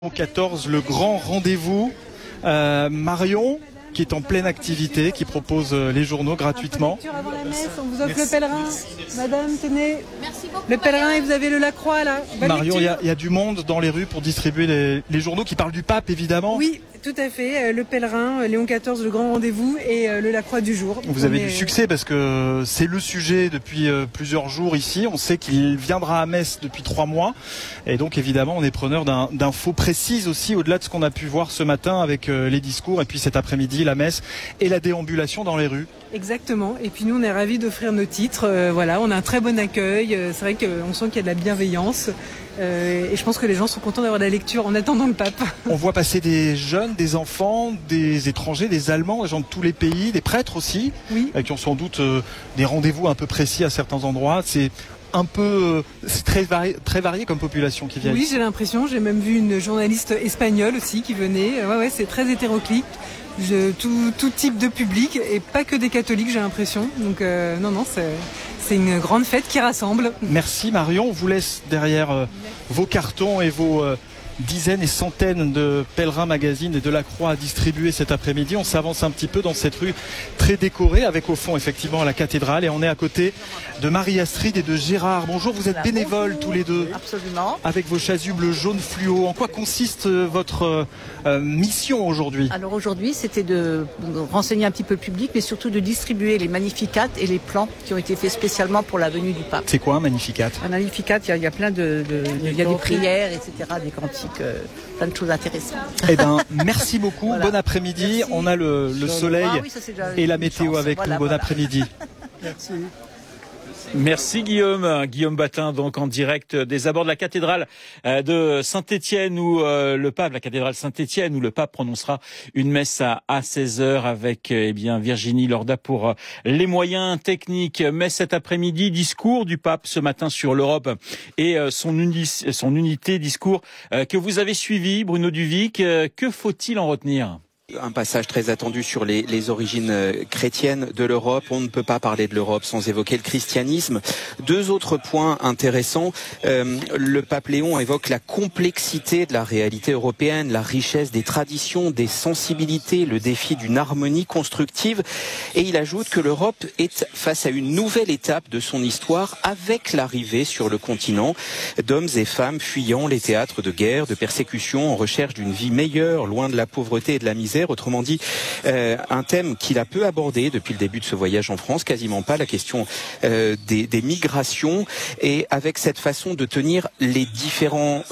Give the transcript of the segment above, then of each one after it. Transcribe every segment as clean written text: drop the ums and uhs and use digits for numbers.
14, le grand rendez-vous. Marion, qui est en pleine activité, qui propose les journaux gratuitement. Avant la messe, on vous offre le pèlerin. Madame, tenez. Merci beaucoup. Le pèlerin, et vous avez le Lacroix là. Marion, il y a du monde dans les rues pour distribuer les journaux qui parlent du pape, évidemment. Oui, tout à fait. Le pèlerin, Léon XIV, le grand rendez-vous, et le Lacroix du jour. Vous avez du succès parce que c'est le sujet depuis plusieurs jours ici. On sait qu'il viendra à Metz depuis 3 mois. Et donc, évidemment, on est preneur d'infos précises aussi, au-delà de ce qu'on a pu voir ce matin avec les discours. Et puis cet après-midi, la messe et la déambulation dans les rues. Exactement. Et puis nous, on est ravis d'offrir nos titres. Voilà, on a un très bon accueil. C'est vrai qu'on sent qu'il y a de la bienveillance. Et je pense que les gens sont contents d'avoir de la lecture en attendant le pape. On voit passer des jeunes, des enfants, des étrangers, des Allemands, des gens de tous les pays, des prêtres aussi, oui. Qui ont sans doute des rendez-vous un peu précis à certains endroits. C'est très varié comme population qui vient. Oui, j'ai l'impression. J'ai même vu une journaliste espagnole aussi qui venait. Ouais, c'est très hétéroclite. Tout type de public et pas que des catholiques, j'ai l'impression. Donc non, c'est une grande fête qui rassemble. Merci Marion. On vous laisse derrière vos cartons et vos dizaines et centaines de pèlerins magazines et de la Croix à distribuer cet après-midi. On s'avance un petit peu dans cette rue très décorée avec au fond effectivement la cathédrale et on est à côté de Marie-Astrid et de Gérard. Bonjour, vous êtes bénévoles tous les deux. Absolument. Avec vos chasubles jaunes fluo. En quoi consiste votre mission aujourd'hui ? Alors aujourd'hui, c'était de renseigner un petit peu le public, mais surtout de distribuer les Magnificat et les plans qui ont été faits spécialement pour la venue du pape. C'est quoi un Magnificat ? Un Magnificat, il y a plein il y a des prières, etc., des cantiques, plein de choses intéressantes. Eh ben, merci beaucoup. Voilà. Bon après-midi. Merci. On a le soleil et la météo avec nous. Bon après-midi. Merci. Merci Guillaume Batin, donc en direct des abords de la cathédrale de Saint-Étienne où la cathédrale Saint-Étienne où le pape prononcera une messe à 16h avec Virginie Lorda pour les moyens techniques. Messe cet après-midi, discours du pape ce matin sur l'Europe et son unité, discours que vous avez suivi, Bruno Duvic. Que faut-il en retenir ? Un passage très attendu sur les origines chrétiennes de l'Europe. On ne peut pas parler de l'Europe sans évoquer le christianisme. 2 autres points intéressants. Le pape Léon évoque la complexité de la réalité européenne, la richesse des traditions, des sensibilités, le défi d'une harmonie constructive. Et il ajoute que l'Europe est face à une nouvelle étape de son histoire avec l'arrivée sur le continent d'hommes et femmes fuyant les théâtres de guerre, de persécution, en recherche d'une vie meilleure, loin de la pauvreté et de la misère. Autrement dit, un thème qu'il a peu abordé depuis le début de ce voyage en France, quasiment pas, la question des migrations, et avec cette façon de tenir les différents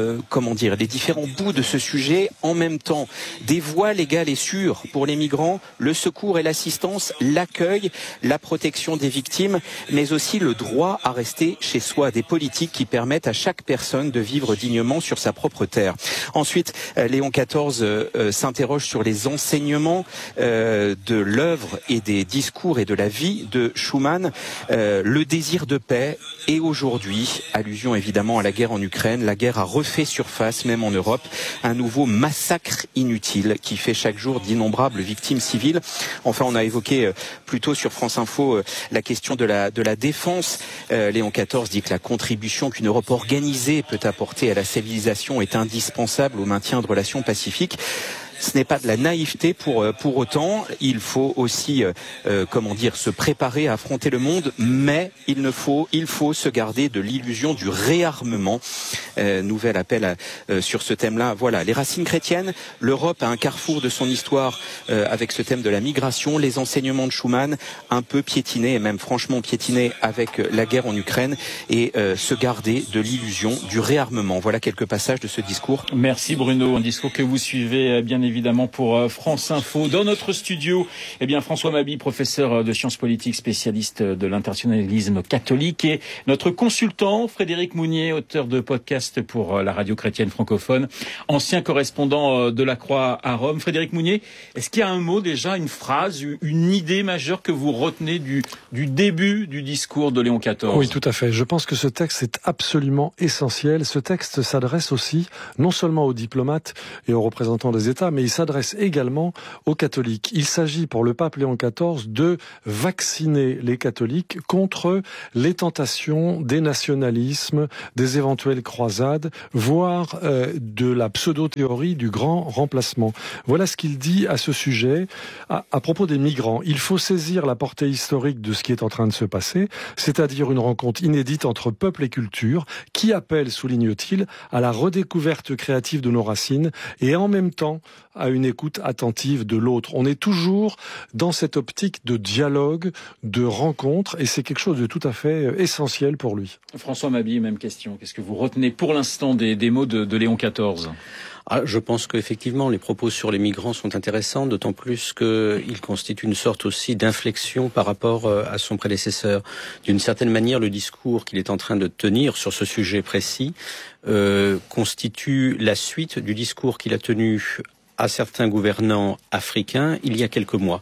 bouts de ce sujet en même temps. Des voies légales et sûres pour les migrants, le secours et l'assistance, l'accueil, la protection des victimes, mais aussi le droit à rester chez soi, des politiques qui permettent à chaque personne de vivre dignement sur sa propre terre. Ensuite, Léon XIV s'interroge sur les enseignements de l'œuvre et des discours et de la vie de Schuman, le désir de paix et aujourd'hui, allusion évidemment à la guerre en Ukraine, la guerre a refait surface même en Europe, un nouveau massacre inutile qui fait chaque jour d'innombrables victimes civiles. Enfin, on a évoqué plus tôt sur France Info la question de la défense. Léon XIV dit que la contribution qu'une Europe organisée peut apporter à la civilisation est indispensable au maintien de relations pacifiques. Ce n'est pas de la naïveté pour autant. Il faut aussi, se préparer à affronter le monde, mais il faut se garder de l'illusion du réarmement. Nouvel appel sur ce thème-là. Voilà, les racines chrétiennes. L'Europe a un carrefour de son histoire avec ce thème de la migration. Les enseignements de Schuman, un peu piétinés et même franchement piétinés avec la guerre en Ukraine, et se garder de l'illusion du réarmement. Voilà quelques passages de ce discours. Merci Bruno, un discours que vous suivez bien évidemment pour France Info. Dans notre studio, François Mabi, professeur de sciences politiques, spécialiste de l'internationalisme catholique, et notre consultant Frédéric Mounier, auteur de podcast pour la radio chrétienne francophone, ancien correspondant de la Croix à Rome. Frédéric Mounier, est-ce qu'il y a un mot déjà, une phrase, une idée majeure que vous retenez du début du discours de Léon XIV ? Oui, tout à fait. Je pense que ce texte est absolument essentiel. Ce texte s'adresse aussi non seulement aux diplomates et aux représentants des États, mais il s'adresse également aux catholiques. Il s'agit pour le pape Léon XIV de vacciner les catholiques contre les tentations des nationalismes, des éventuelles croisades, voire de la pseudo-théorie du grand remplacement. Voilà ce qu'il dit à ce sujet à propos des migrants. Il faut saisir la portée historique de ce qui est en train de se passer, c'est-à-dire une rencontre inédite entre peuple et culture qui appelle, souligne-t-il, à la redécouverte créative de nos racines et en même temps à une écoute attentive de l'autre. On est toujours dans cette optique de dialogue, de rencontre, et c'est quelque chose de tout à fait essentiel pour lui. François Mabille, même question. Qu'est-ce que vous retenez pour l'instant des mots de Léon XIV ? Je pense qu'effectivement, les propos sur les migrants sont intéressants, d'autant plus qu'ils constituent une sorte aussi d'inflexion par rapport à son prédécesseur. D'une certaine manière, le discours qu'il est en train de tenir sur ce sujet précis constitue la suite du discours qu'il a tenu à certains gouvernants africains il y a quelques mois.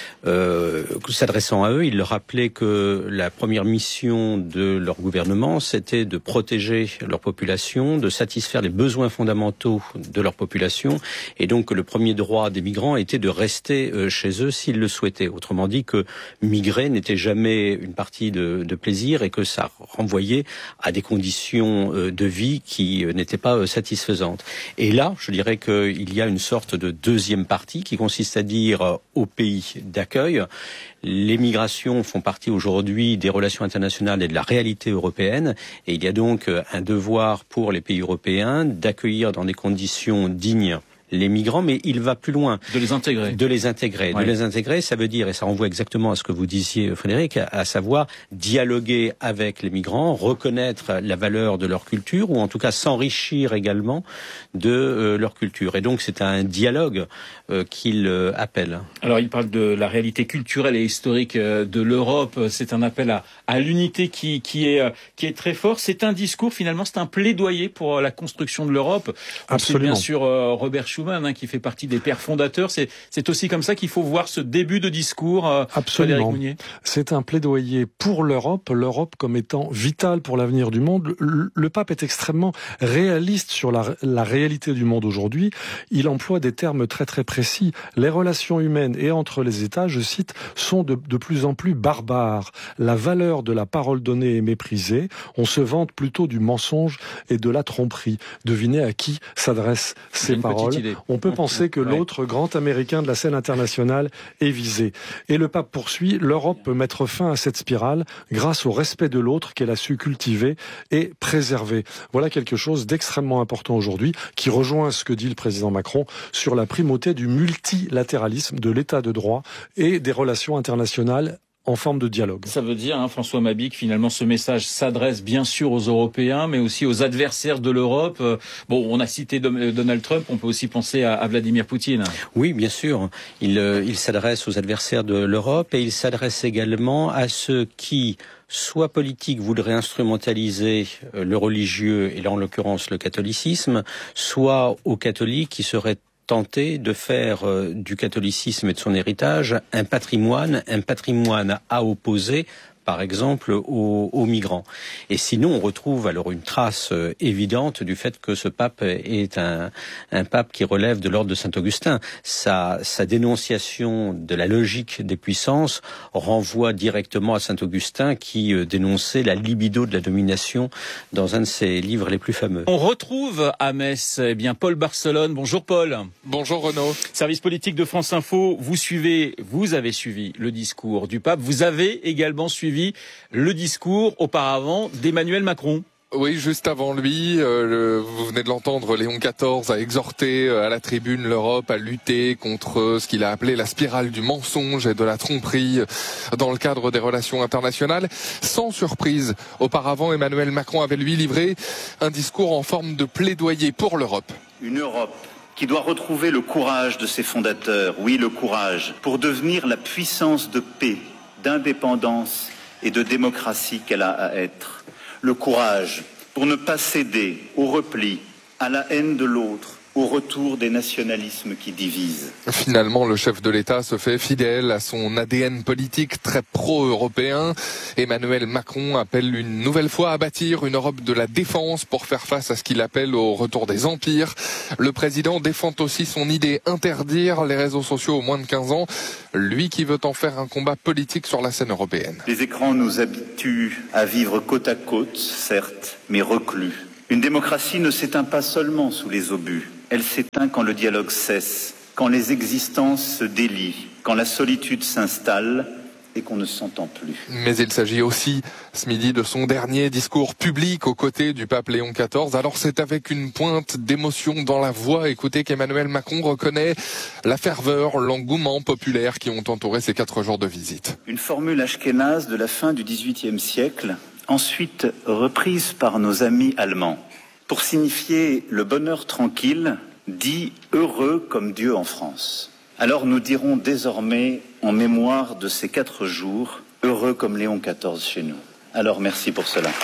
S'adressant à eux, il leur rappelait que la première mission de leur gouvernement, c'était de protéger leur population, de satisfaire les besoins fondamentaux de leur population, et donc que le premier droit des migrants était de rester chez eux s'ils le souhaitaient. Autrement dit, que migrer n'était jamais une partie de plaisir et que ça renvoyait à des conditions de vie qui n'étaient pas satisfaisantes. Et là, je dirais qu'il y a une sorte de deuxième partie qui consiste à dire aux pays d'accueil, les migrations font partie aujourd'hui des relations internationales et de la réalité européenne, et il y a donc un devoir pour les pays européens d'accueillir dans des conditions dignes les migrants, mais il va plus loin. De les intégrer. De les intégrer. Ouais. De les intégrer, ça veut dire, et ça renvoie exactement à ce que vous disiez, Frédéric, à savoir dialoguer avec les migrants, reconnaître la valeur de leur culture, ou en tout cas s'enrichir également de leur culture. Et donc c'est un dialogue qu'il appelle. Alors il parle de la réalité culturelle et historique de l'Europe. C'est un appel à l'unité qui est très fort. C'est un discours, finalement, c'est un plaidoyer pour la construction de l'Europe. Absolument. Bien sûr, Robert Schuman, qui fait partie des pères fondateurs. C'est aussi comme ça qu'il faut voir ce début de discours, Frédéric Mounier. C'est un plaidoyer pour l'Europe comme étant vitale pour l'avenir du monde. Le pape est extrêmement réaliste sur la réalité du monde aujourd'hui. Il emploie des termes très très précis. Les relations humaines et entre les États, je cite, sont de plus en plus barbares. La valeur de la parole donnée est méprisée. On se vante plutôt du mensonge et de la tromperie. Devinez à qui s'adressent ces paroles. On peut penser que l'autre grand américain de la scène internationale est visé. Et le pape poursuit, l'Europe peut mettre fin à cette spirale grâce au respect de l'autre qu'elle a su cultiver et préserver. Voilà quelque chose d'extrêmement important aujourd'hui qui rejoint ce que dit le président Macron sur la primauté du multilatéralisme, de l'état de droit et des relations internationales en forme de dialogue. Ça veut dire, François Mabille, que finalement ce message s'adresse bien sûr aux Européens, mais aussi aux adversaires de l'Europe. On a cité Donald Trump, on peut aussi penser à Vladimir Poutine. Oui, bien sûr. Il s'adresse aux adversaires de l'Europe et il s'adresse également à ceux qui, soit politiques, voudraient instrumentaliser le religieux, et là en l'occurrence le catholicisme, soit aux catholiques qui seraient tenter de faire du catholicisme et de son héritage un patrimoine à opposer, par exemple, aux migrants. Et sinon, on retrouve alors une trace évidente du fait que ce pape est un pape qui relève de l'ordre de Saint-Augustin. Sa dénonciation de la logique des puissances renvoie directement à Saint-Augustin qui dénonçait la libido de la domination dans un de ses livres les plus fameux. On retrouve à Metz Paul Barcelone. Bonjour Paul. Bonjour Renaud. Service politique de France Info, vous avez suivi le discours du pape. Vous avez également suivi le discours auparavant d'Emmanuel Macron. Oui, juste avant lui, vous venez de l'entendre, Léon XIV a exhorté à la tribune l'Europe à lutter contre ce qu'il a appelé la spirale du mensonge et de la tromperie dans le cadre des relations internationales. Sans surprise, auparavant, Emmanuel Macron avait lui livré un discours en forme de plaidoyer pour l'Europe. Une Europe qui doit retrouver le courage de ses fondateurs, oui, le courage, pour devenir la puissance de paix, d'indépendance et de démocratie qu'elle a à être. Le courage pour ne pas céder au repli, à la haine de l'autre, au retour des nationalismes qui divisent. Finalement, le chef de l'État se fait fidèle à son ADN politique très pro-européen. Emmanuel Macron appelle une nouvelle fois à bâtir une Europe de la défense pour faire face à ce qu'il appelle au retour des empires. Le président défend aussi son idée interdire les réseaux sociaux aux moins de 15 ans, lui qui veut en faire un combat politique sur la scène européenne. Les écrans nous habituent à vivre côte à côte, certes, mais reclus. Une démocratie ne s'éteint pas seulement sous les obus. Elle s'éteint quand le dialogue cesse, quand les existences se délient, quand la solitude s'installe et qu'on ne s'entend plus. Mais il s'agit aussi ce midi de son dernier discours public aux côtés du pape Léon XIV. Alors c'est avec une pointe d'émotion dans la voix, écoutez, qu'Emmanuel Macron reconnaît la ferveur, l'engouement populaire qui ont entouré ces 4 jours de visite. Une formule ashkénaze de la fin du XVIIIe siècle, ensuite reprise par nos amis allemands, pour signifier le bonheur tranquille, dit heureux comme Dieu en France. Alors nous dirons désormais, en mémoire de ces 4 jours, heureux comme Léon XIV chez nous. Alors merci pour cela.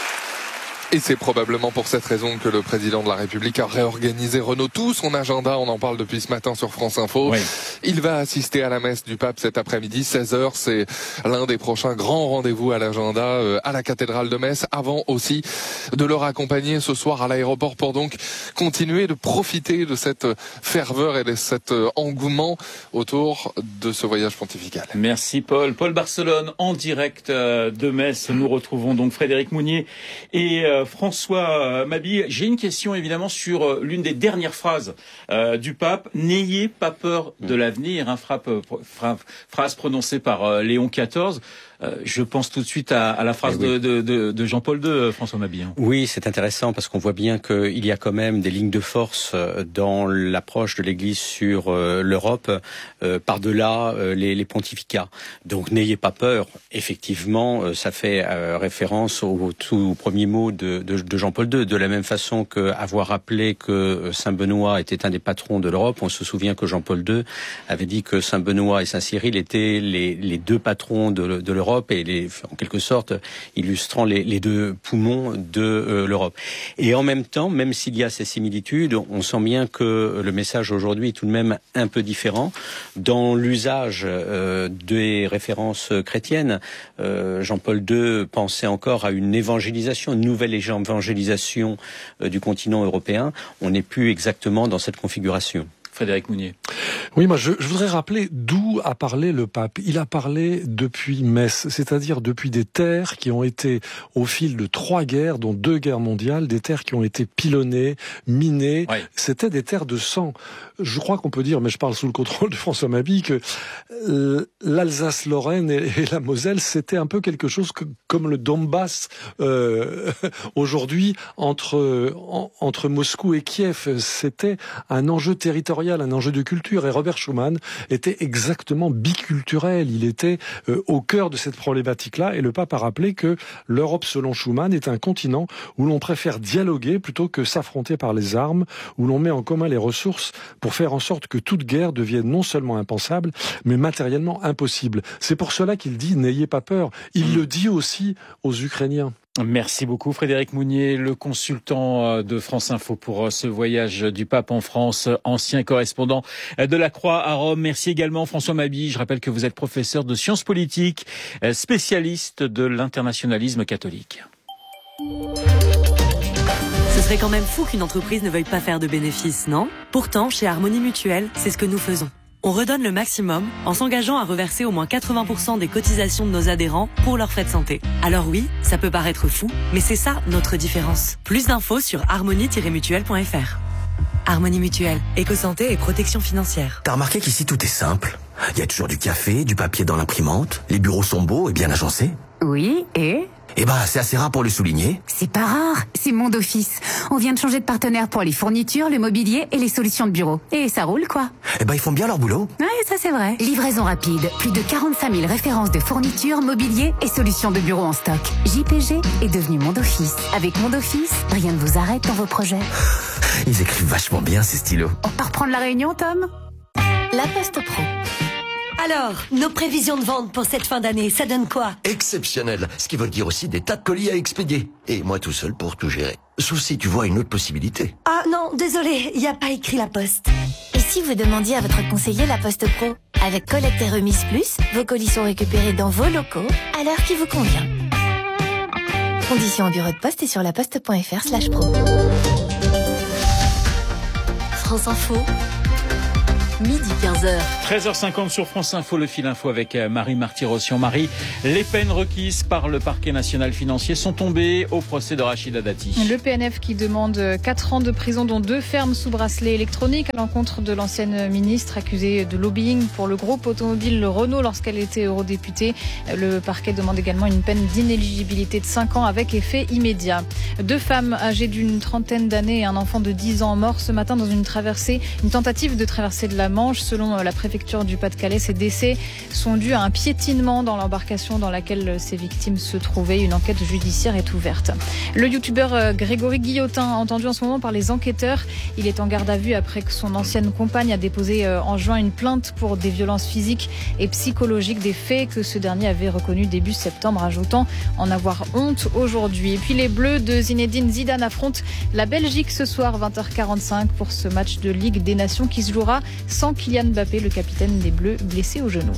Et c'est probablement pour cette raison que le président de la République a réorganisé, Renaud, tout son agenda. On en parle depuis ce matin sur France Info. Oui. Il va assister à la messe du pape cet après-midi, 16h. C'est l'un des prochains grands rendez-vous à l'agenda à la cathédrale de Metz, avant aussi de le raccompagner ce soir à l'aéroport pour donc continuer de profiter de cette ferveur et de cet engouement autour de ce voyage pontifical. Merci Paul. Paul Barcelone en direct de Metz. Nous retrouvons donc Frédéric Mounier et François Mabille. J'ai une question évidemment sur l'une des dernières phrases du pape. N'ayez pas peur de l'avenir, phrase prononcée par Léon XIV. Je pense tout de suite à la phrase de Jean-Paul II, François Mabille. Oui, c'est intéressant parce qu'on voit bien qu'il y a quand même des lignes de force dans l'approche de l'Église sur l'Europe, par-delà les pontificats. Donc n'ayez pas peur. Effectivement, ça fait référence au tout premier mot de Jean-Paul II. De la même façon qu'avoir rappelé que Saint Benoît était un des patrons de l'Europe, on se souvient que Jean-Paul II avait dit que Saint Benoît et Saint Cyril étaient les 2 patrons de l'Europe et en quelque sorte illustrant les 2 poumons de l'Europe. Et en même temps, même s'il y a ces similitudes, on sent bien que le message aujourd'hui est tout de même un peu différent. Dans l'usage des références chrétiennes, Jean-Paul II pensait encore à une évangélisation, une nouvelle évangélisation du continent européen. On n'est plus exactement dans cette configuration. Frédéric Mounier. Oui, moi je voudrais rappeler d'où a parlé le pape. Il a parlé depuis Metz, c'est-à-dire depuis des terres qui ont été, au fil de 3 guerres, dont 2 guerres mondiales, des terres qui ont été pilonnées, minées. Ouais. C'était des terres de sang. Je crois qu'on peut dire, mais je parle sous le contrôle de François Mabille, que l'Alsace-Lorraine et la Moselle, c'était un peu quelque chose comme le Donbass aujourd'hui entre Moscou et Kiev. C'était un enjeu territorial, un enjeu de culture. Et Robert Schuman était exactement biculturel. Il était au cœur de cette problématique-là. Et le pape a rappelé que l'Europe, selon Schuman, est un continent où l'on préfère dialoguer plutôt que s'affronter par les armes, où l'on met en commun les ressources pour faire en sorte que toute guerre devienne non seulement impensable, mais matériellement impossible. C'est pour cela qu'il dit « n'ayez pas peur ». Il le dit aussi aux Ukrainiens. Merci beaucoup Frédéric Mounier, le consultant de France Info pour ce voyage du pape en France, ancien correspondant de la Croix à Rome. Merci également François Mabille. Je rappelle que vous êtes professeur de sciences politiques, spécialiste de l'internationalisme catholique. Ce serait quand même fou qu'une entreprise ne veuille pas faire de bénéfices, non ? Pourtant, chez Harmonie Mutuelle, c'est ce que nous faisons. On redonne le maximum en s'engageant à reverser au moins 80% des cotisations de nos adhérents pour leurs frais de santé. Alors oui, ça peut paraître fou, mais c'est ça notre différence. Plus d'infos sur harmonie-mutuelle.fr. Harmonie Mutuelle, éco-santé et protection financière. T'as remarqué qu'ici tout est simple ? Il y a toujours du café, du papier dans l'imprimante, les bureaux sont beaux et bien agencés. Oui, et ? Eh ben, c'est assez rare pour le souligner. C'est pas rare, c'est Monde Office. On vient de changer de partenaire pour les fournitures, le mobilier et les solutions de bureau. Et ça roule, quoi. Eh ben, ils font bien leur boulot. Ouais, ça c'est vrai. Livraison rapide, plus de 45 000 références de fournitures, mobilier et solutions de bureau en stock. JPG est devenu Monde Office. Avec Monde Office, rien ne vous arrête dans vos projets. Ils écrivent vachement bien, ces stylos. On part reprendre la réunion, Tom ? La Poste Pro. Alors, nos prévisions de vente pour cette fin d'année, ça donne quoi? Exceptionnel, ce qui veut dire aussi des tas de colis à expédier. Et moi tout seul pour tout gérer. Sauf si tu vois une autre possibilité. Ah non, désolé, il n'y a pas écrit La Poste. Et si vous demandiez à votre conseiller La Poste Pro? Avec Collecte et Remise Plus, vos colis sont récupérés dans vos locaux à l'heure qui vous convient. Conditions en bureau de poste et sur laposte.fr/pro. France Info. Midi 15h. 13h50 sur France Info, le fil info avec Marie Marty-Rossian. Marie, les peines requises par le parquet national financier sont tombées au procès de Rachida Dati. Le PNF qui demande 4 ans de prison, dont 2 fermes sous bracelet électronique à l'encontre de l'ancienne ministre accusée de lobbying pour le groupe automobile Renault lorsqu'elle était eurodéputée. Le parquet demande également une peine d'inéligibilité de 5 ans avec effet immédiat. 2 femmes âgées d'une trentaine d'années et un enfant de 10 ans morts ce matin dans une tentative de traversée de la Manche. Selon la préfecture du Pas-de-Calais, ces décès sont dus à un piétinement dans l'embarcation dans laquelle ces victimes se trouvaient. Une enquête judiciaire est ouverte. Le youtubeur Grégory Guillotin, entendu en ce moment par les enquêteurs, il est en garde à vue après que son ancienne compagne a déposé en juin une plainte pour des violences physiques et psychologiques, des faits que ce dernier avait reconnus début septembre, ajoutant en avoir honte aujourd'hui. Et puis les Bleus de Zinedine Zidane affrontent la Belgique ce soir 20h45 pour ce match de Ligue des Nations qui se jouera sans Kylian Mbappé, le capitaine des Bleus, blessé au genou.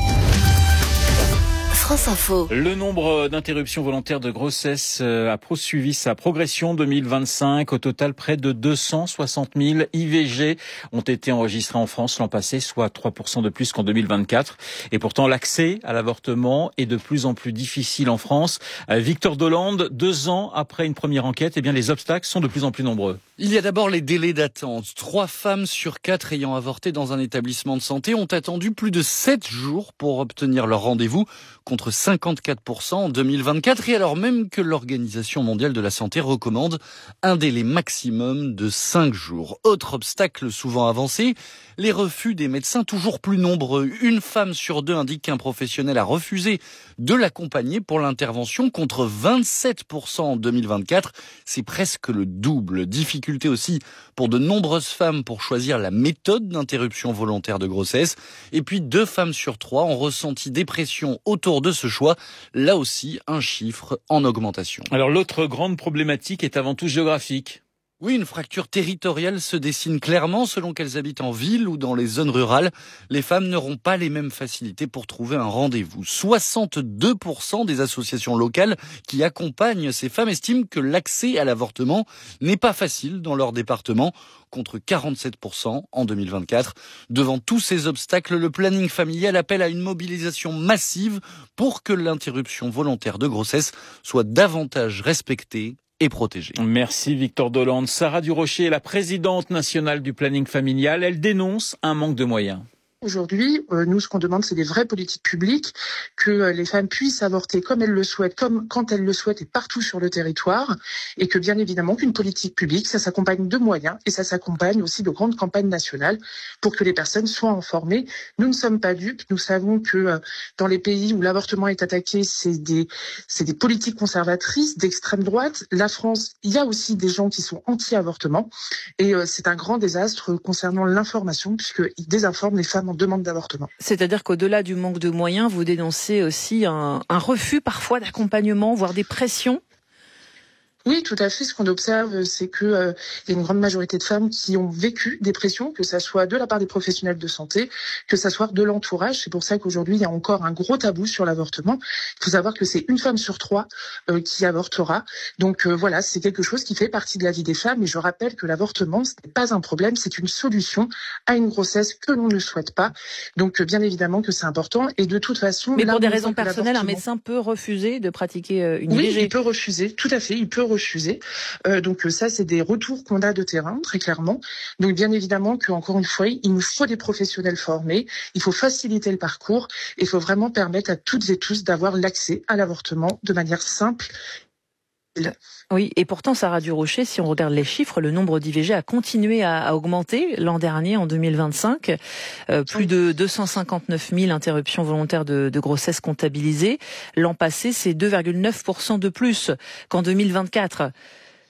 France Info. Le nombre d'interruptions volontaires de grossesse a poursuivi sa progression 2025. Au total, près de 260 000 IVG ont été enregistrés en France l'an passé, soit 3% de plus qu'en 2024. Et pourtant, l'accès à l'avortement est de plus en plus difficile en France. Victor Dolande, 2 ans après une première enquête, les obstacles sont de plus en plus nombreux. Il y a d'abord les délais d'attente. 3 femmes sur 4 ayant avorté dans un établissement de santé ont attendu plus de 7 jours pour obtenir leur rendez-vous, contre 54% en 2024, et alors même que l'Organisation mondiale de la santé recommande un délai maximum de 5 jours. Autre obstacle souvent avancé, les refus des médecins toujours plus nombreux. 1 femme sur 2 indique qu'un professionnel a refusé de l'accompagner pour l'intervention, contre 27% en 2024. C'est presque le double. Difficulté aussi pour de nombreuses femmes pour choisir la méthode d'interruption volontaire de grossesse. Et puis 2 femmes sur 3 ont ressenti des pressions autour de ce choix. Là aussi, un chiffre en augmentation. Alors l'autre grande problématique est avant tout géographique. Oui, une fracture territoriale se dessine clairement selon qu'elles habitent en ville ou dans les zones rurales. Les femmes n'auront pas les mêmes facilités pour trouver un rendez-vous. 62% des associations locales qui accompagnent ces femmes estiment que l'accès à l'avortement n'est pas facile dans leur département, contre 47% en 2024. Devant tous ces obstacles, le planning familial appelle à une mobilisation massive pour que l'interruption volontaire de grossesse soit davantage respectée et protégée. Merci Victor Dolande. Sarah Durocher est la présidente nationale du planning familial. Elle dénonce un manque de moyens. Aujourd'hui, nous, ce qu'on demande, c'est des vraies politiques publiques, que les femmes puissent avorter comme elles le souhaitent, comme quand elles le souhaitent et partout sur le territoire, et que bien évidemment qu'une politique publique, ça s'accompagne de moyens et ça s'accompagne aussi de grandes campagnes nationales pour que les personnes soient informées. Nous ne sommes pas dupes, nous savons que dans les pays où l'avortement est attaqué, c'est des politiques conservatrices d'extrême droite. La France, il y a aussi des gens qui sont anti-avortement, et c'est un grand désastre concernant l'information, puisqu'ils désinforment les femmes en demande d'avortement. C'est-à-dire qu'au-delà du manque de moyens, vous dénoncez aussi un refus parfois d'accompagnement, voire des pressions? Oui, tout à fait. Ce qu'on observe, c'est que il y a une grande majorité de femmes qui ont vécu des pressions, que ça soit de la part des professionnels de santé, que ça soit de l'entourage. C'est pour ça qu'aujourd'hui, il y a encore un gros tabou sur l'avortement. Il faut savoir que c'est 1 femme sur 3 qui avortera. Donc voilà, c'est quelque chose qui fait partie de la vie des femmes. Et je rappelle que l'avortement, ce n'est pas un problème, c'est une solution à une grossesse que l'on ne souhaite pas. Donc bien évidemment que c'est important. Et de toute façon... Mais pour des raisons personnelles, un médecin peut refuser de pratiquer une IVG. Oui, il peut refuser, tout à fait, il peut refuser. Donc ça, c'est des retours qu'on a de terrain, très clairement. Donc bien évidemment qu'encore une fois, il nous faut des professionnels formés, il faut faciliter le parcours, il faut vraiment permettre à toutes et tous d'avoir l'accès à l'avortement de manière simple. Oui, et pourtant, Sarah Durocher, si on regarde les chiffres, le nombre d'IVG a continué à augmenter l'an dernier, en 2025. Plus de 259 000 interruptions volontaires de grossesse comptabilisées. L'an passé, c'est 2,9% de plus qu'en 2024.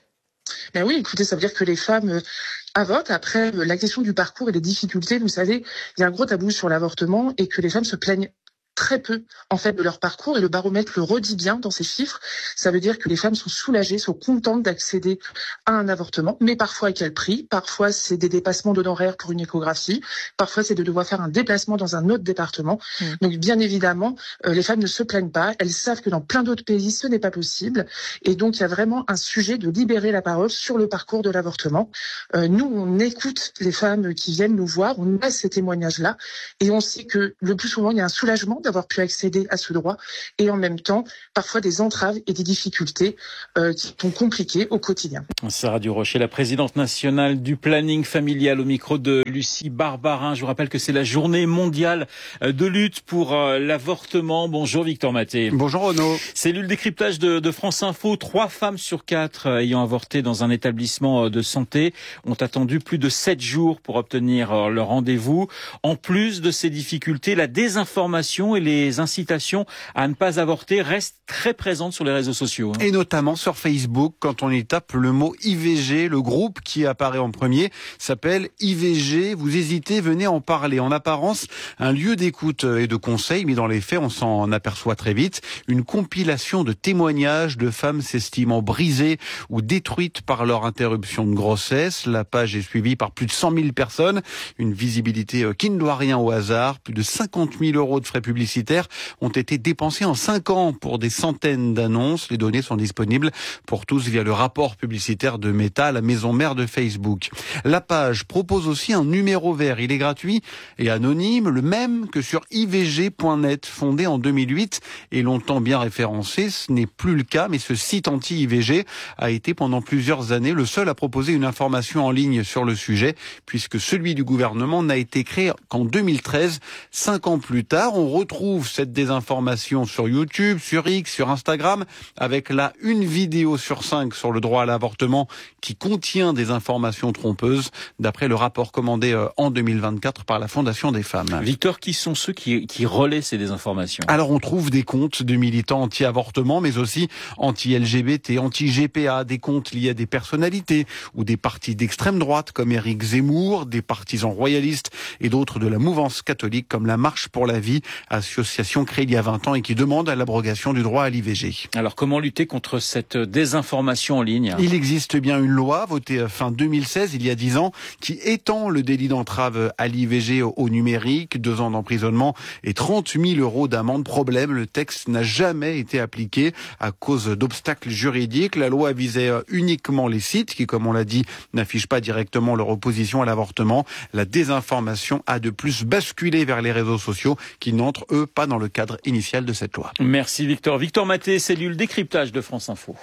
Ben oui, écoutez, ça veut dire que les femmes avortent. Après, la question du parcours et des difficultés, vous savez, il y a un gros tabou sur l'avortement et que les femmes se plaignent très peu en fait de leur parcours, et le baromètre le redit bien dans ces chiffres. Ça veut dire que les femmes sont soulagées, sont contentes d'accéder à un avortement, mais parfois à quel prix? Parfois c'est des dépassements d'honoraires pour une échographie, parfois c'est de devoir faire un déplacement dans un autre département. Donc bien évidemment, les femmes ne se plaignent pas, elles savent que dans plein d'autres pays ce n'est pas possible, et donc il y a vraiment un sujet de libérer la parole sur le parcours de l'avortement. Nous on écoute les femmes qui viennent nous voir, on a ces témoignages-là, et on sait que le plus souvent il y a un soulagement d'avoir pu accéder à ce droit, et en même temps parfois des entraves et des difficultés qui sont compliquées au quotidien. Sarah Durocher, la présidente nationale du planning familial, au micro de Lucie Barbarin. Je vous rappelle que c'est la journée mondiale de lutte pour l'avortement. Bonjour Victor Maté. Bonjour Renaud. Cellule décryptage de France Info. 3 femmes sur 4 ayant avorté dans un établissement de santé ont attendu plus de 7 jours pour obtenir leur rendez-vous. En plus de ces difficultés, la désinformation et les incitations à ne pas avorter restent très présentes sur les réseaux sociaux. Et notamment sur Facebook, quand on y tape le mot IVG, le groupe qui apparaît en premier s'appelle IVG. Vous hésitez, venez en parler. En apparence, un lieu d'écoute et de conseil, mais dans les faits, on s'en aperçoit très vite. Une compilation de témoignages de femmes s'estimant brisées ou détruites par leur interruption de grossesse. La page est suivie par plus de 100 000 personnes. Une visibilité qui ne doit rien au hasard. Plus de 50 000 € de frais publicitaires ont été dépensés en 5 ans pour des centaines d'annonces. Les données sont disponibles pour tous via le rapport publicitaire de Meta, la maison mère de Facebook. La page propose aussi un numéro vert. Il est gratuit et anonyme, le même que sur ivg.net, fondé en 2008 et longtemps bien référencé. Ce n'est plus le cas, mais ce site anti-IVG a été pendant plusieurs années le seul à proposer une information en ligne sur le sujet, puisque celui du gouvernement n'a été créé qu'en 2013. 5 ans plus tard, on retrouve cette désinformation sur YouTube, sur X, sur Instagram, avec là une vidéo sur 5 sur le droit à l'avortement qui contient des informations trompeuses, d'après le rapport commandé en 2024 par la Fondation des femmes. Victor, qui sont ceux qui relaient ces désinformations? Alors on trouve des comptes de militants anti-avortement, mais aussi anti-LGBT, anti-GPA, des comptes liés à des personnalités ou des partis d'extrême droite comme Éric Zemmour, des partisans royalistes et d'autres de la mouvance catholique comme la Marche pour la vie, association créée il y a 20 ans et qui demande l'abrogation du droit à l'IVG. Alors comment lutter contre cette désinformation en ligne? Il existe bien une loi votée fin 2016, il y a 10 ans, qui étend le délit d'entrave à l'IVG au numérique, 2 ans d'emprisonnement et 30 000 € d'amende. Problème, le texte n'a jamais été appliqué à cause d'obstacles juridiques. La loi visait uniquement les sites qui, comme on l'a dit, n'affichent pas directement leur opposition à l'avortement. La désinformation a de plus basculé vers les réseaux sociaux qui n'entrent, eux, pas dans le cadre initial de cette loi. Merci Victor. Victor Maté, cellule décryptage de France Info.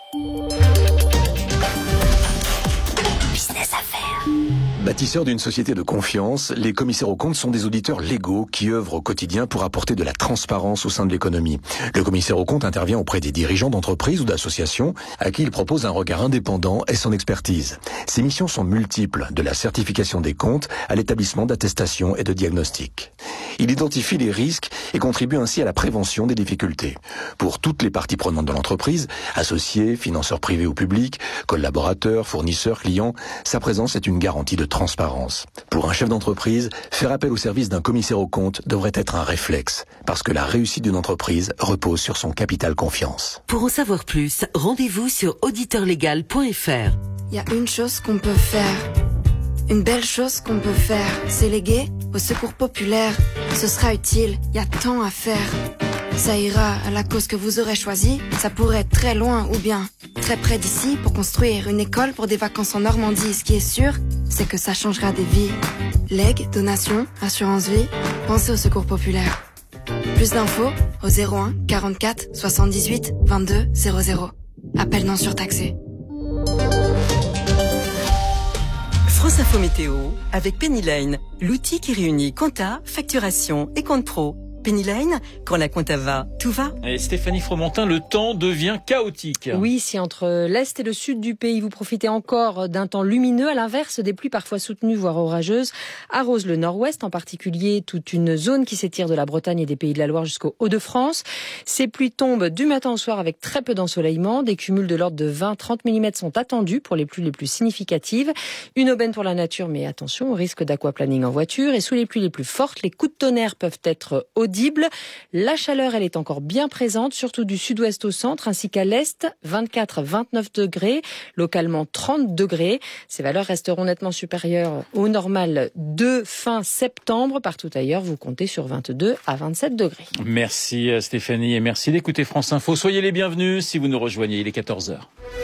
Business Affaires. Bâtisseurs d'une société de confiance, les commissaires aux comptes sont des auditeurs légaux qui œuvrent au quotidien pour apporter de la transparence au sein de l'économie. Le commissaire aux comptes intervient auprès des dirigeants d'entreprises ou d'associations à qui il propose un regard indépendant et son expertise. Ses missions sont multiples, de la certification des comptes à l'établissement d'attestations et de diagnostics. Il identifie les risques et contribue ainsi à la prévention des difficultés. Pour toutes les parties prenantes de l'entreprise, associés, financeurs privés ou publics, collaborateurs, fournisseurs, clients, sa présence est une garantie de transparence. Pour un chef d'entreprise, faire appel au service d'un commissaire aux comptes devrait être un réflexe, parce que la réussite d'une entreprise repose sur son capital confiance. Pour en savoir plus, rendez-vous sur auditeurlegal.fr. Il y a une chose qu'on peut faire, une belle chose qu'on peut faire, c'est léguer au secours populaire. Ce sera utile, il y a tant à faire. Ça ira à la cause que vous aurez choisie, ça pourrait être très loin ou bien très près d'ici pour construire une école pour des vacances en Normandie. Ce qui est sûr, c'est que ça changera des vies. Legs, donations, assurance vie, pensez au secours populaire. Plus d'infos au 01 44 78 22 00. Appel non surtaxé. France Info Météo avec Penny Lane, l'outil qui réunit compta, facturation et compte pro. Penny Lane, quand la compta va, tout va. Et Stéphanie Fromentin, le temps devient chaotique. Oui, si entre l'est et le sud du pays, vous profitez encore d'un temps lumineux, à l'inverse, des pluies parfois soutenues, voire orageuses, arrosent le nord-ouest, en particulier toute une zone qui s'étire de la Bretagne et des Pays de la Loire jusqu'au Hauts-de-France. Ces pluies tombent du matin au soir avec très peu d'ensoleillement. Des cumuls de l'ordre de 20-30 mm sont attendus pour les pluies les plus significatives. Une aubaine pour la nature, mais attention au risque d'aquaplaning en voiture. Et sous les pluies les plus fortes, les coups de tonnerre peuvent être audibles. La chaleur, elle est encore bien présente, surtout du sud-ouest au centre, ainsi qu'à l'est, 24-29 degrés, localement 30 degrés. Ces valeurs resteront nettement supérieures au normal de fin septembre. Partout ailleurs, vous comptez sur 22 à 27 degrés. Merci Stéphanie et merci d'écouter France Info. Soyez les bienvenus si vous nous rejoignez, il est 14h.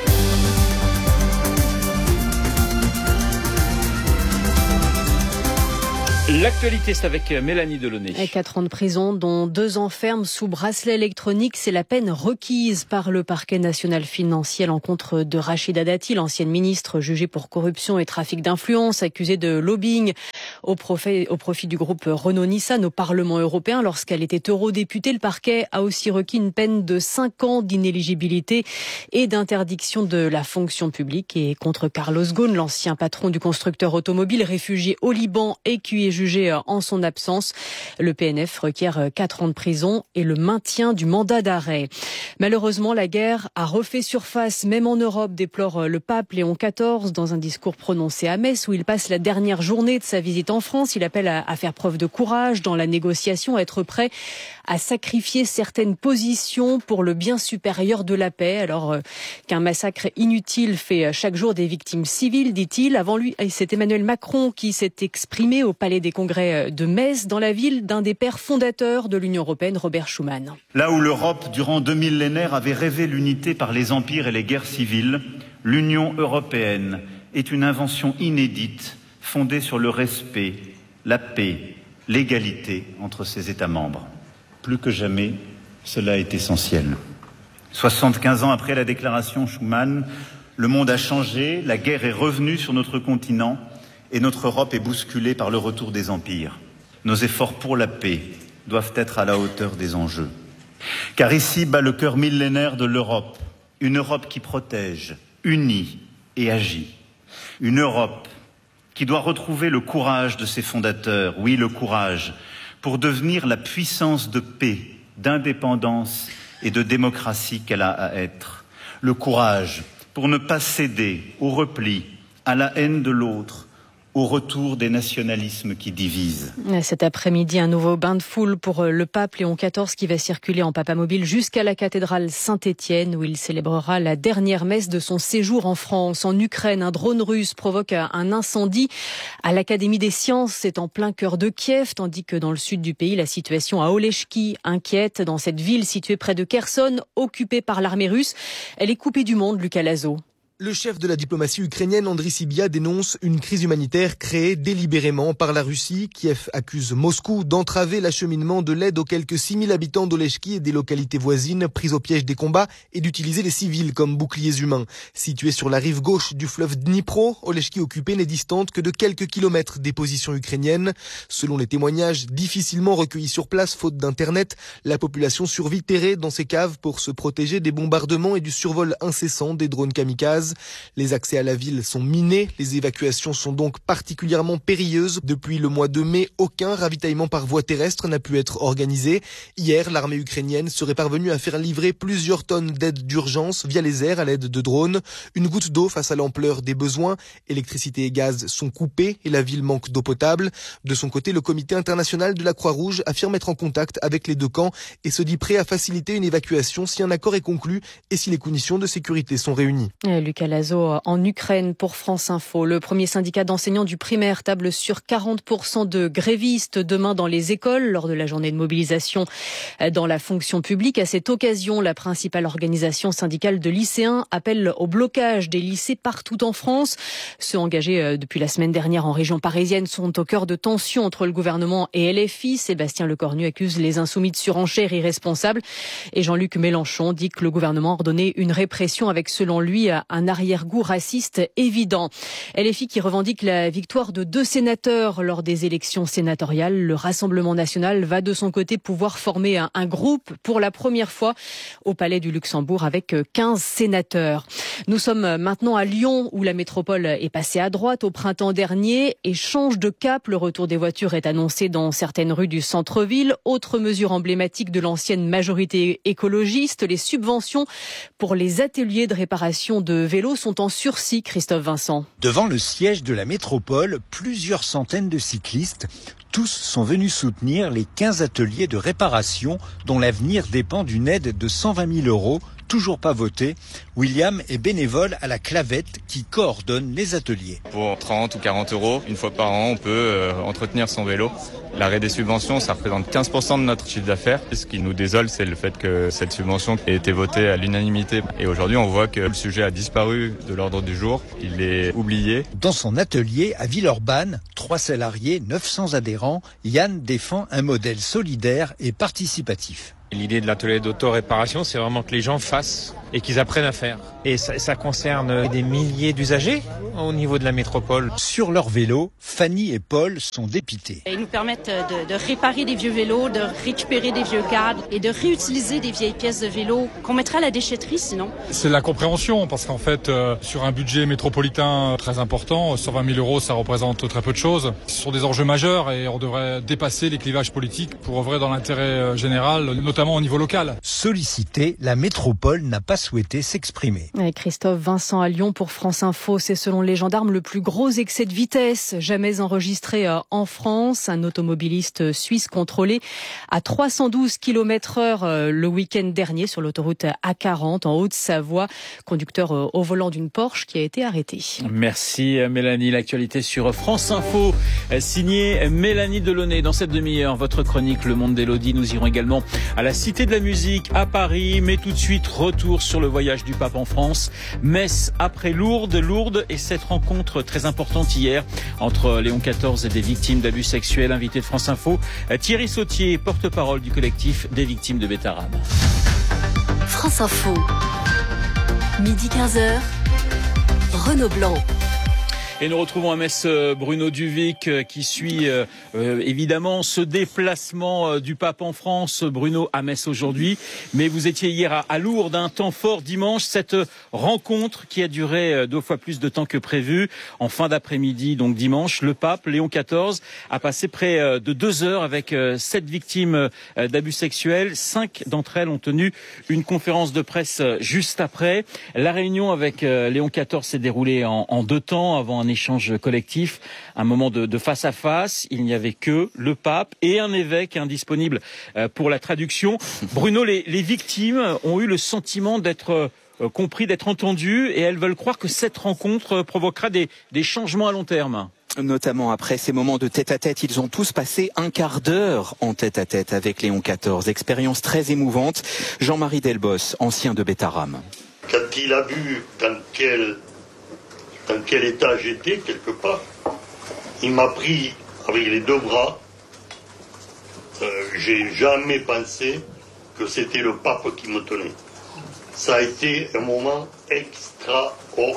L'actualité, c'est avec Mélanie Delaunay. 4 ans de prison, dont 2 ans ferme sous bracelet électronique. C'est la peine requise par le parquet national financier à l'encontre de Rachida Dati, l'ancienne ministre jugée pour corruption et trafic d'influence, accusée de lobbying au profit du groupe Renault-Nissan au Parlement européen. Lorsqu'elle était eurodéputée, le parquet a aussi requis une peine de 5 ans d'inéligibilité et d'interdiction de la fonction publique. Et contre Carlos Ghosn, l'ancien patron du constructeur automobile, réfugié au Liban et qui est jugé en son absence. Le PNF requiert 4 ans de prison et le maintien du mandat d'arrêt. Malheureusement, la guerre a refait surface, même en Europe, déplore le pape Léon XIV dans un discours prononcé à Metz où il passe la dernière journée de sa visite en France. Il appelle à faire preuve de courage dans la négociation, à être prêt à sacrifier certaines positions pour le bien supérieur de la paix, alors qu'un massacre inutile fait chaque jour des victimes civiles, dit-il. Avant lui, c'est Emmanuel Macron qui s'est exprimé au Palais des Congrès de Metz, dans la ville d'un des pères fondateurs de l'Union européenne, Robert Schuman. Là où l'Europe, durant 2 millénaires, avait rêvé l'unité par les empires et les guerres civiles, l'Union européenne est une invention inédite, fondée sur le respect, la paix, l'égalité entre ses États membres. Plus que jamais, cela est essentiel. 75 ans après la déclaration Schuman, le monde a changé, la guerre est revenue sur notre continent et notre Europe est bousculée par le retour des empires. Nos efforts pour la paix doivent être à la hauteur des enjeux. Car ici bat le cœur millénaire de l'Europe, une Europe qui protège, unit et agit. Une Europe qui doit retrouver le courage de ses fondateurs, oui, le courage, pour devenir la puissance de paix, d'indépendance et de démocratie qu'elle a à être. Le courage pour ne pas céder au repli, à la haine de l'autre, au retour des nationalismes qui divisent. Cet après-midi, un nouveau bain de foule pour le pape Léon XIV qui va circuler en papamobile jusqu'à la cathédrale Saint-Étienne où il célébrera la dernière messe de son séjour en France. En Ukraine, un drone russe provoque un incendie à l'Académie des sciences. C'est en plein cœur de Kiev, tandis que dans le sud du pays, la situation à Oleshki inquiète. Dans cette ville située près de Kherson, occupée par l'armée russe, elle est coupée du monde, Lucas Lazo. Le chef de la diplomatie ukrainienne, Andriy Sybiha, dénonce une crise humanitaire créée délibérément par la Russie. Kiev accuse Moscou d'entraver l'acheminement de l'aide aux quelques 6000 habitants d'Oleshki et des localités voisines prises au piège des combats et d'utiliser les civils comme boucliers humains. Située sur la rive gauche du fleuve Dnipro, Oleshki occupée n'est distante que de quelques kilomètres des positions ukrainiennes. Selon les témoignages difficilement recueillis sur place faute d'internet, la population survit terrée dans ses caves pour se protéger des bombardements et du survol incessant des drones kamikazes. Les accès à la ville sont minés, les évacuations sont donc particulièrement périlleuses. Depuis le mois de mai, aucun ravitaillement par voie terrestre n'a pu être organisé. Hier, l'armée ukrainienne serait parvenue à faire livrer plusieurs tonnes d'aide d'urgence via les airs à l'aide de drones. Une goutte d'eau face à l'ampleur des besoins. Électricité et gaz sont coupés et la ville manque d'eau potable. De son côté, le comité international de la Croix-Rouge affirme être en contact avec les deux camps et se dit prêt à faciliter une évacuation si un accord est conclu et si les conditions de sécurité sont réunies. Lucas Lazo en Ukraine pour France Info. Le premier syndicat d'enseignants du primaire table sur 40% de grévistes demain dans les écoles lors de la journée de mobilisation dans la fonction publique. À cette occasion, la principale organisation syndicale de lycéens appelle au blocage des lycées partout en France. Ceux engagés depuis la semaine dernière en région parisienne sont au cœur de tensions entre le gouvernement et LFI. Sébastien Lecornu accuse les insoumis de surenchère irresponsable et Jean-Luc Mélenchon dit que le gouvernement a ordonné une répression avec, selon lui, un un arrière-goût raciste évident. LFI qui revendique la victoire de 2 sénateurs lors des élections sénatoriales. Le Rassemblement national va de son côté pouvoir former un groupe pour la première fois au Palais du Luxembourg avec 15 sénateurs. Nous sommes maintenant à Lyon où la métropole est passée à droite au printemps dernier et change de cap. Le retour des voitures est annoncé dans certaines rues du centre-ville. Autre mesure emblématique de l'ancienne majorité écologiste, les subventions pour les ateliers de réparation de vélos sont en sursis. Christophe Vincent. Devant le siège de la métropole, plusieurs centaines de cyclistes. Tous sont venus soutenir les 15 ateliers de réparation dont l'avenir dépend d'une aide de 120 000 €, toujours pas votée. William est bénévole à la Clavette qui coordonne les ateliers. Pour 30 ou 40 €, une fois par an, on peut entretenir son vélo. L'arrêt des subventions, ça représente 15% de notre chiffre d'affaires. Ce qui nous désole, c'est le fait que cette subvention ait été votée à l'unanimité. Et aujourd'hui, on voit que le sujet a disparu de l'ordre du jour. Il est oublié. Dans son atelier à Villeurbanne, 3 salariés, 900 adhérents, Yann défend un modèle solidaire et participatif. L'idée de l'atelier d'auto-réparation, c'est vraiment que les gens fassent et qu'ils apprennent à faire. Et ça concerne des milliers d'usagers au niveau de la métropole. Sur leur vélo, Fanny et Paul sont dépités. Ils nous permettent de réparer des vieux vélos, de récupérer des vieux cadres et de réutiliser des vieilles pièces de vélo qu'on mettrait à la déchetterie sinon. C'est la compréhension parce qu'en fait, sur un budget métropolitain très important, 120 000 €, ça représente très peu de choses. Ce sont des enjeux majeurs et on devrait dépasser les clivages politiques pour œuvrer dans l'intérêt général, notamment au niveau local. Sollicité, la métropole n'a pas souhaité s'exprimer. Christophe Vincent à Lyon pour France Info. C'est selon les gendarmes le plus gros excès de vitesse jamais enregistré en France. Un automobiliste suisse contrôlé à 312 km/h le week-end dernier sur l'autoroute A40 en Haute-Savoie. Conducteur au volant d'une Porsche qui a été arrêté. Merci Mélanie. L'actualité sur France Info, signée Mélanie Delaunay. Dans cette demi-heure, votre chronique Le Monde d'Élodie. Nous irons également à la Cité de la Musique à Paris. Mais tout de suite, retour sur le voyage du pape en France. Metz après Lourdes et cette rencontre très importante hier entre Léon XIV et des victimes d'abus sexuels. Invité de France Info, Thierry Sautier, porte-parole du collectif des victimes de Bétarab. France Info, midi 15h, Renaud Blanc. Et nous retrouvons à Metz Bruno Duvic qui suit évidemment ce déplacement du pape en France. Bruno, à Metz aujourd'hui, mais vous étiez hier à Lourdes, un temps fort dimanche, cette rencontre qui a duré 2 fois plus de temps que prévu. En fin d'après-midi, donc dimanche, le pape Léon XIV a passé près de 2 heures avec 7 victimes d'abus sexuels. 5 d'entre elles ont tenu une conférence de presse juste après. La réunion avec Léon XIV s'est déroulée en 2 temps avant un échange collectif, un moment de face à face. Il n'y avait que le pape et un évêque indisponible pour la traduction. Bruno, les victimes ont eu le sentiment d'être compris, d'être entendues et elles veulent croire que cette rencontre provoquera des changements à long terme. Notamment après ces moments de tête-à-tête, ils ont tous passé un quart d'heure en tête-à-tête avec Léon XIV. Expérience très émouvante. Jean-Marie Delbos, ancien de Bétarab. Quand il a vu dans quel état j'étais, quelque part, il m'a pris avec les 2 bras. J'ai jamais pensé que c'était le pape qui me tenait. Ça a été un moment extraordinaire.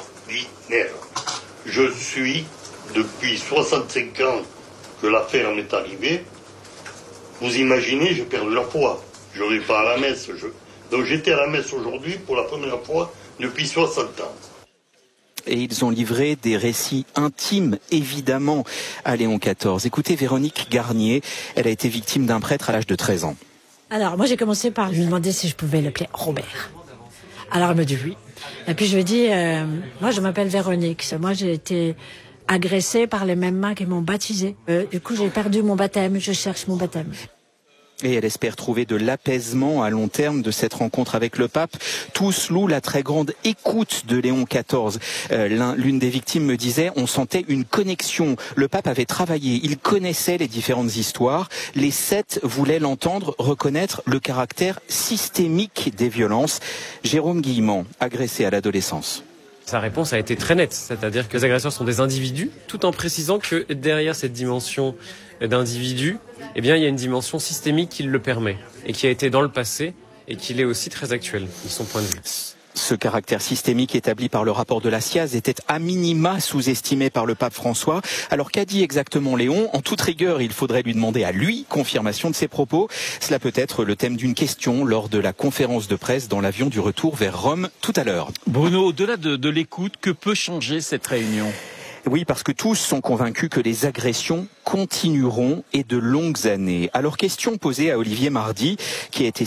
Je suis, depuis 65 ans que l'affaire m'est arrivée, vous imaginez, j'ai perdu la foi. Je ne vais pas à la messe. Donc j'étais à la messe aujourd'hui pour la première fois depuis 60 ans. Et ils ont livré des récits intimes, évidemment, à Léon XIV. Écoutez Véronique Garnier, elle a été victime d'un prêtre à l'âge de 13 ans. Alors, moi j'ai commencé par lui demander si je pouvais l'appeler Robert. Alors elle me dit oui. Et puis je lui ai dit, moi je m'appelle Véronique. Moi j'ai été agressée par les mêmes mains qui m'ont baptisée. Du coup j'ai perdu mon baptême, je cherche mon baptême. Et elle espère trouver de l'apaisement à long terme de cette rencontre avec le pape. Tous louent la très grande écoute de Léon XIV. L'une des victimes me disait, on sentait une connexion. Le pape avait travaillé, il connaissait les différentes histoires. Les 7 voulaient l'entendre, reconnaître le caractère systémique des violences. Jérôme Guillemant, agressé à l'adolescence. Sa réponse a été très nette, c'est-à-dire que les agresseurs sont des individus, tout en précisant que derrière cette dimension d'individu, eh bien, il y a une dimension systémique qui le permet, et qui a été dans le passé, et qui l'est aussi très actuelle, de son point de vue. Ce caractère systémique établi par le rapport de la SIAZ était à minima sous-estimé par le pape François. Alors qu'a dit exactement Léon ? En toute rigueur, il faudrait lui demander à lui confirmation de ses propos. Cela peut être le thème d'une question lors de la conférence de presse dans l'avion du retour vers Rome tout à l'heure. Bruno, au-delà de l'écoute, que peut changer cette réunion ? Oui, parce que tous sont convaincus que les agressions continueront et de longues années. Alors, question posée à Olivier Mardy, qui a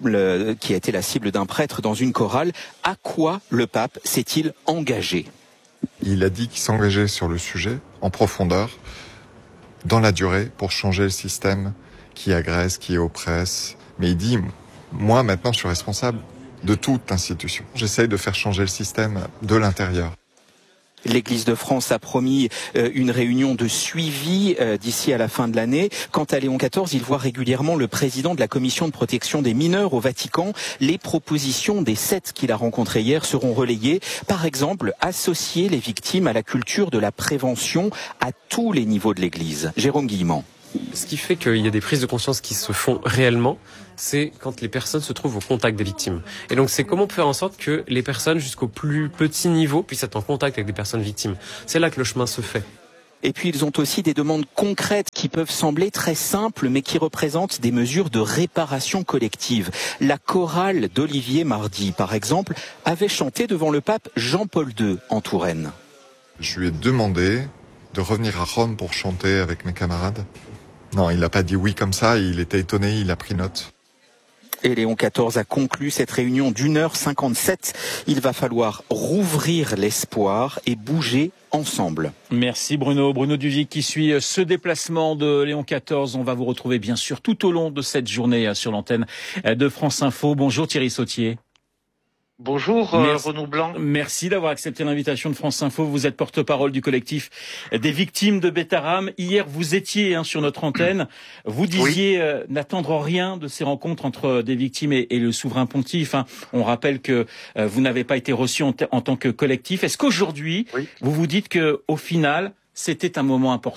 été la cible d'un prêtre dans une chorale. À quoi le pape s'est-il engagé ? Il a dit qu'il s'engageait sur le sujet, en profondeur, dans la durée, pour changer le système qui agresse, qui oppresse. Mais il dit, moi maintenant je suis responsable de toute institution. J'essaye de faire changer le système de l'intérieur. L'Église de France a promis une réunion de suivi d'ici à la fin de l'année. Quant à Léon XIV, il voit régulièrement le président de la Commission de protection des mineurs au Vatican. Les propositions des 7 qu'il a rencontrées hier seront relayées. Par exemple, associer les victimes à la culture de la prévention à tous les niveaux de l'Église. Jérôme Guillemant. Ce qui fait qu'il y a des prises de conscience qui se font réellement, c'est quand les personnes se trouvent au contact des victimes. Et donc c'est comment faire en sorte que les personnes jusqu'au plus petit niveau puissent être en contact avec des personnes victimes. C'est là que le chemin se fait. Et puis ils ont aussi des demandes concrètes qui peuvent sembler très simples mais qui représentent des mesures de réparation collective. La chorale d'Olivier Mardy, par exemple, avait chanté devant le pape Jean-Paul II en Touraine. Je lui ai demandé de revenir à Rome pour chanter avec mes camarades. Non, il n'a pas dit oui comme ça, il était étonné, il a pris note. Et Léon XIV a conclu cette réunion d'1h57. Il va falloir rouvrir l'espoir et bouger ensemble. Merci Bruno. Bruno Duvic qui suit ce déplacement de Léon XIV. On va vous retrouver bien sûr tout au long de cette journée sur l'antenne de France Info. Bonjour Thierry Sautier. Bonjour Renaud Blanc. Merci d'avoir accepté l'invitation de France Info. Vous êtes porte-parole du collectif des victimes de Bethlehem. Hier, vous étiez sur notre antenne. Vous disiez n'attendre rien de ces rencontres entre des victimes et le souverain pontife. On rappelle que vous n'avez pas été reçu en tant que collectif. Est-ce qu'aujourd'hui, vous vous dites que au final, c'était un moment important ?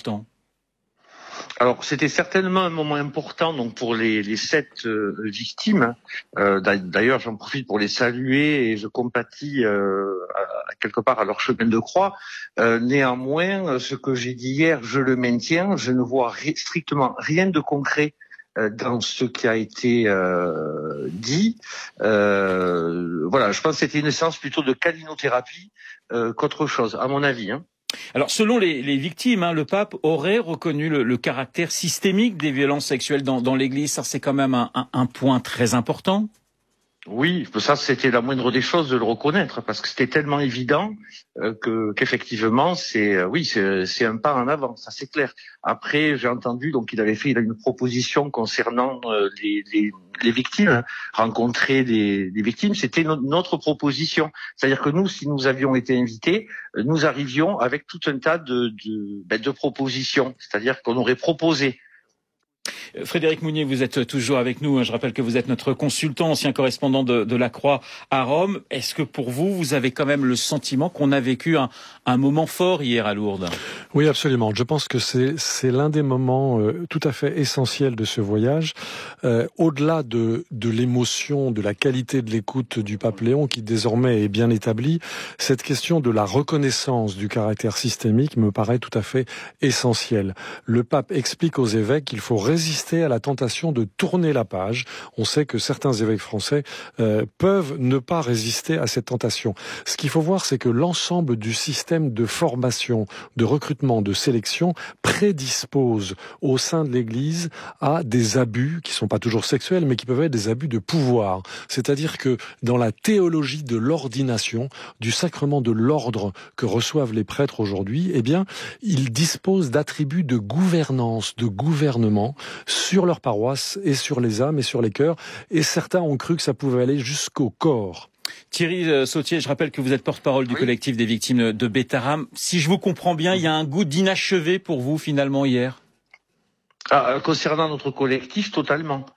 Alors, c'était certainement un moment important donc pour les 7 victimes. D'ailleurs, j'en profite pour les saluer et je compatis quelque part à leur chemin de croix. Néanmoins, ce que j'ai dit hier, je le maintiens. Je ne vois strictement rien de concret dans ce qui a été dit. Voilà, je pense que c'était une séance plutôt de calinothérapie qu'autre chose, à mon avis. Alors, selon les victimes, le pape aurait reconnu le caractère systémique des violences sexuelles dans l'Église. Ça, c'est quand même un point très important. Oui, ça c'était la moindre des choses de le reconnaître parce que c'était tellement évident qu'effectivement c'est un pas en avant, ça c'est clair. Après j'ai entendu donc il a une proposition concernant les victimes, rencontrer des victimes, c'était notre proposition. C'est-à-dire que nous, si nous avions été invités, nous arrivions avec tout un tas de propositions. C'est-à-dire qu'on aurait proposé. Frédéric Mounier, vous êtes toujours avec nous. Je rappelle que vous êtes notre consultant, ancien correspondant de la Croix à Rome. Est-ce que pour vous, vous avez quand même le sentiment qu'on a vécu un moment fort hier à Lourdes ? Oui, absolument. Je pense que c'est l'un des moments tout à fait essentiels de ce voyage. Au-delà de l'émotion, de la qualité de l'écoute du pape Léon, qui désormais est bien établie, cette question de la reconnaissance du caractère systémique me paraît tout à fait essentielle. Le pape explique aux évêques qu'il faut résister à la tentation de tourner la page. On sait que certains évêques français peuvent ne pas résister à cette tentation. Ce qu'il faut voir, c'est que l'ensemble du système de formation, de recrutement, de sélection prédispose au sein de l'Église à des abus qui sont pas toujours sexuels, mais qui peuvent être des abus de pouvoir. C'est-à-dire que dans la théologie de l'ordination, du sacrement de l'ordre que reçoivent les prêtres aujourd'hui, eh bien, ils disposent d'attributs de gouvernance, de gouvernement sur leur paroisse et sur les âmes et sur les cœurs. Et certains ont cru que ça pouvait aller jusqu'au corps. Thierry Sautier, je rappelle que vous êtes porte-parole du collectif des victimes de Bethlehem. Si je vous comprends bien, il y a un goût d'inachevé pour vous finalement hier. Concernant notre collectif, totalement.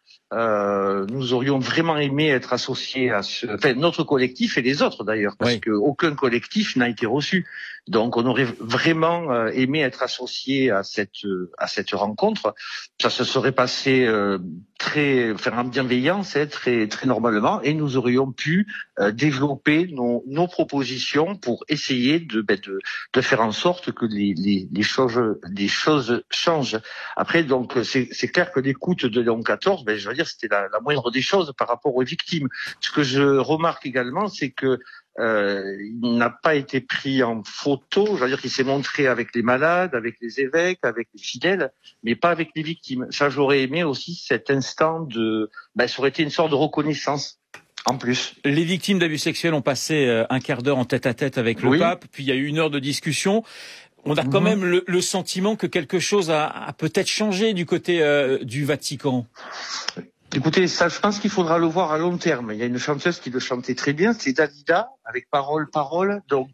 Nous aurions vraiment aimé être associés à notre collectif et les autres d'ailleurs, parce que aucun collectif n'a été reçu. Donc on aurait vraiment aimé être associés à cette rencontre. Ça se serait passé en bienveillance, très normalement, et nous aurions pu développer nos propositions pour essayer de faire en sorte que les choses changent. Après, donc, c'est clair que l'écoute de Léon XIV, je veux dire, c'était la moindre des choses par rapport aux victimes. Ce que je remarque également, c'est que il n'a pas été pris en photo, je veux dire qu'il s'est montré avec les malades, avec les évêques, avec les fidèles, mais pas avec les victimes. Ça, j'aurais aimé aussi cet instant ça aurait été une sorte de reconnaissance. En plus. Les victimes d'abus sexuels ont passé un quart d'heure en tête-à-tête avec le pape, puis il y a eu 1 heure de discussion. On a quand même le sentiment que quelque chose a peut-être changé du côté du Vatican. Écoutez, ça, je pense qu'il faudra le voir à long terme. Il y a une chanteuse qui le chantait très bien, c'est Dalida, avec Parole. Donc,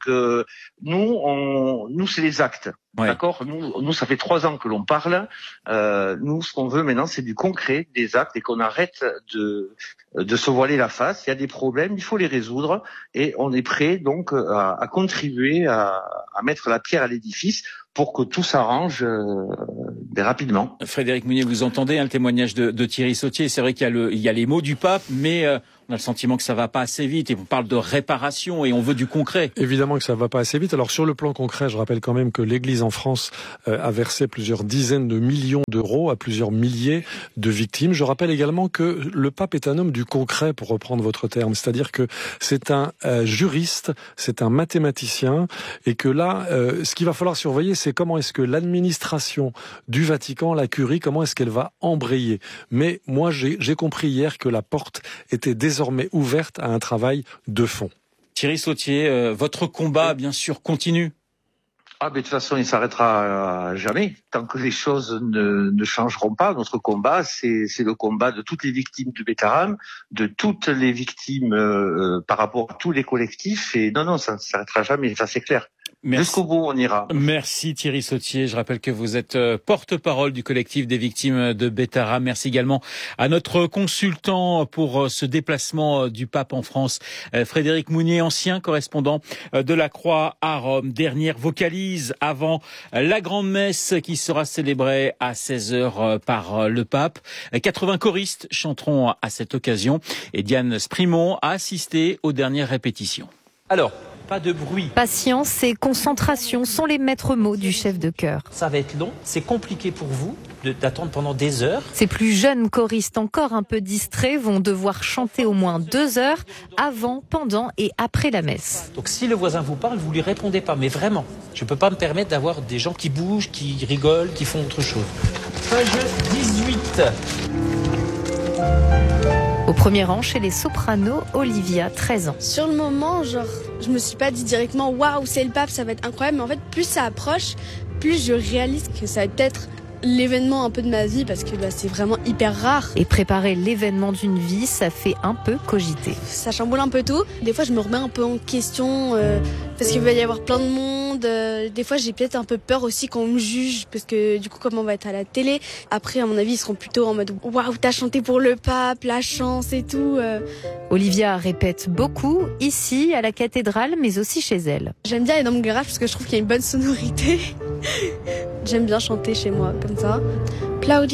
nous, c'est les actes. Ouais. D'accord. Nous, ça fait 3 ans que l'on parle. Nous, ce qu'on veut maintenant, c'est du concret, des actes, et qu'on arrête de se voiler la face. Il y a des problèmes, il faut les résoudre, et on est prêt donc à contribuer à mettre la pierre à l'édifice pour que tout s'arrange rapidement. Frédéric Mounier, vous entendez le témoignage de Thierry Sautier. C'est vrai qu'il y a les mots du pape, mais on a le sentiment que ça va pas assez vite, et on parle de réparation et on veut du concret. Évidemment que ça va pas assez vite. Alors sur le plan concret, je rappelle quand même que l'Église en France a versé plusieurs dizaines de millions d'euros à plusieurs milliers de victimes. Je rappelle également que le pape est un homme du concret, pour reprendre votre terme. C'est-à-dire que c'est un juriste, c'est un mathématicien, et que là, ce qu'il va falloir surveiller, c'est comment est-ce que l'administration du Vatican, la curie, comment est-ce qu'elle va embrayer. Mais moi, j'ai compris hier que la porte était désormais ouverte à un travail de fond. Thierry Sautier, votre combat, bien sûr, continue. Mais de toute façon, il s'arrêtera jamais. Tant que les choses ne changeront pas, notre combat, c'est le combat de toutes les victimes du Bethléem, de toutes les victimes par rapport à tous les collectifs. Et non, ça ne s'arrêtera jamais, ça c'est clair. Jusqu'au bout, on ira. Merci Thierry Sautier. Je rappelle que vous êtes porte-parole du collectif des victimes de Bétara. Merci également à notre consultant pour ce déplacement du pape en France, Frédéric Mounier, ancien correspondant de la Croix à Rome. Dernière vocalise avant la grande messe qui sera célébrée à 16h par le pape. 80 choristes chanteront à cette occasion et Diane Sprimont a assisté aux dernières répétitions. Alors, pas de bruit. Patience et concentration sont les maîtres mots du chef de chœur. Ça va être long, c'est compliqué pour vous d'attendre pendant des heures. Ces plus jeunes choristes encore un peu distraits vont devoir chanter au moins 2 heures avant, pendant et après la messe. Donc si le voisin vous parle, vous lui répondez pas, mais vraiment. Je peux pas me permettre d'avoir des gens qui bougent, qui rigolent, qui font autre chose. Page 18. Au premier rang, chez les sopranos, Olivia, 13 ans. Sur le moment, je me suis pas dit directement « Waouh, c'est le pape, ça va être incroyable ». Mais en fait, plus ça approche, plus je réalise que ça va peut-être l'événement un peu de ma vie parce que c'est vraiment hyper rare. Et préparer l'événement d'une vie, ça fait un peu cogiter. Ça chamboule un peu tout. Des fois, je me remets un peu en question parce qu'il va y avoir plein de monde. Des fois, j'ai peut-être un peu peur aussi qu'on me juge parce que du coup, comme on va être à la télé, après, à mon avis, ils seront plutôt en mode « Waouh, t'as chanté pour le pape, la chance et tout ». Olivia répète beaucoup, ici, à la cathédrale, mais aussi chez elle. J'aime bien aller dans mon garage parce que je trouve qu'il y a une bonne sonorité. J'aime bien chanter chez moi, comme ça. Claudia.